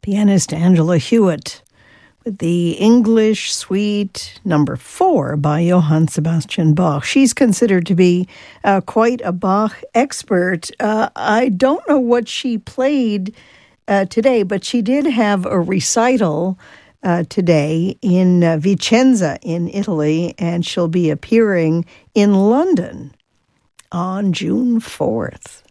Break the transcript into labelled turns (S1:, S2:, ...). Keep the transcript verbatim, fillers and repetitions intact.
S1: Pianist Angela Hewitt with the English Suite number four by Johann Sebastian Bach. She's considered to be uh, quite a Bach expert. Uh, I don't know what she played uh, today, but she did have a recital uh, today in uh, Vicenza in Italy, and she'll be appearing in London on June fourth.